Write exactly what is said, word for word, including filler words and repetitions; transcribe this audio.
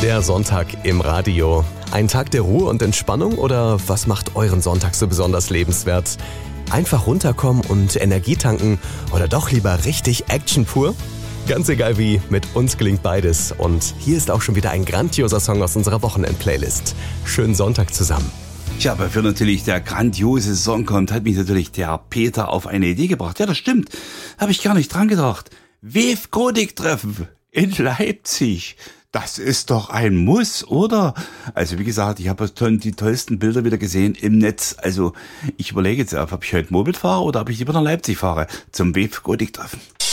Der Sonntag im Radio. Ein Tag der Ruhe und Entspannung oder was macht euren Sonntag so besonders lebenswert? Einfach runterkommen und Energie tanken oder doch lieber richtig Action pur? Ganz egal wie, mit uns gelingt beides. Und hier ist auch schon wieder ein grandioser Song aus unserer Wochenend-Playlist. Schönen Sonntag zusammen. Tja, bevor natürlich der grandiose Song kommt, hat mich natürlich der Peter auf eine Idee gebracht. Ja, das stimmt. Habe ich gar nicht dran gedacht. W F Godik-Treffen in Leipzig. Das ist doch ein Muss, oder? Also wie gesagt, ich habe die tollsten Bilder wieder gesehen im Netz. Also ich überlege jetzt, ob ich heute Moped fahre oder ob ich lieber nach Leipzig fahre zum W F Godik-Treffen.